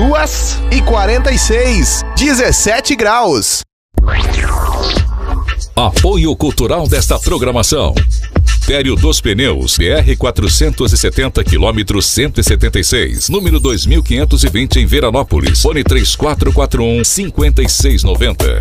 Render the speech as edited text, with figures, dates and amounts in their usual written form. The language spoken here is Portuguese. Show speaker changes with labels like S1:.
S1: 2h46, 17 graus.
S2: Apoio cultural desta programação: Império dos Pneus, BR 470 km 176, número 2520 em Veranópolis. Fone 3441 5690.